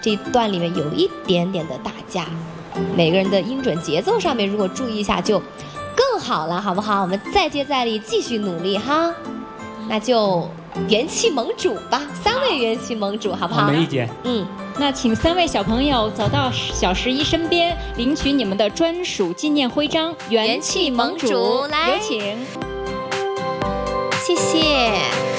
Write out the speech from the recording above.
这一段里面有一点点的打架，每个人的音准节奏上面如果注意一下就更好了，好不好？我们再接再厉，继续努力哈。那就元气盟主吧，3位元气盟主，好不好？ 没意见。 那请3位小朋友走到小十一身边，领取你们的专属纪念徽章。元气盟主， 来， 有请。 谢谢。